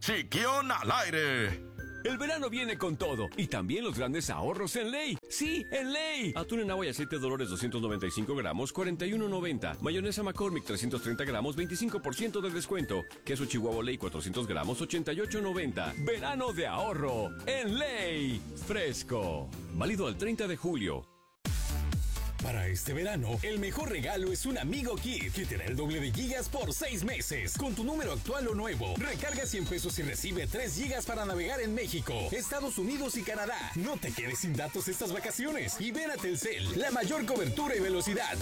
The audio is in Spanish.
Chiquión al aire. El verano viene con todo y también los grandes ahorros en Ley. ¡Sí, en Ley! Atún en agua y aceite Dolores 295 gramos, 41.90. Mayonesa McCormick 330 gramos, 25% de descuento. Queso Chihuahua Ley 400 gramos, 88.90. Verano de ahorro en Ley. Fresco. Válido al 30 de julio. Para este verano, el mejor regalo es un Amigo Kit, que te da el doble de gigas por 6 meses. Con tu número actual o nuevo, recarga 100 pesos y recibe 3 gigas para navegar en México, Estados Unidos y Canadá. No te quedes sin datos estas vacaciones y ven a Telcel, la mayor cobertura y velocidad.